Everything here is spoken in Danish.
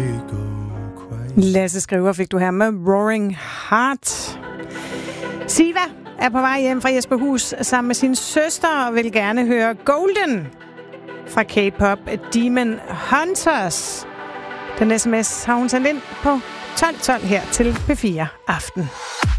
Lasse Skriver fik du her med Roaring Heart. Siva er på vej hjem fra Jesperhus sammen med sin søster og vil gerne høre Golden fra K-pop Demon Hunters. Den sms har hun sendt ind på 1212 her til P4 Aften.